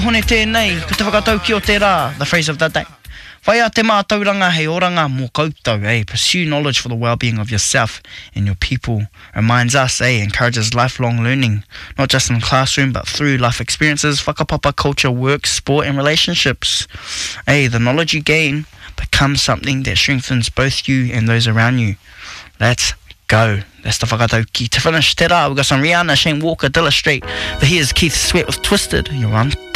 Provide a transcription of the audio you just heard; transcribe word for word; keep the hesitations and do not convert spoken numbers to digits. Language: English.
Hone tēnei, ko te whakatau ki o te rā, the phrase of the day. Whai a te mātauranga hei oranga mō koutou, eh? Pursue knowledge for the well-being of yourself and your people. Reminds us, eh? Encourages lifelong learning, not just in the classroom, but through life experiences, whakapapa, culture, work, sport, and relationships. Eh? The knowledge you gain becomes something that strengthens both you and those around you. Let's go. That's the whakatau ki. To finish, te rā, we've got some Rihanna, Shane Walker, Dilla Street. But here's Keith Sweat with Twisted. You're on